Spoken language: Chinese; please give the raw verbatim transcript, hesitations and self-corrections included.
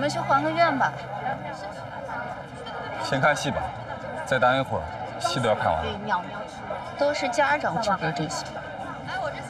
们去还个愿吧。 先看戏吧，再待一会儿，戏都要看完了。 都是家长指挥这些。 哎，我这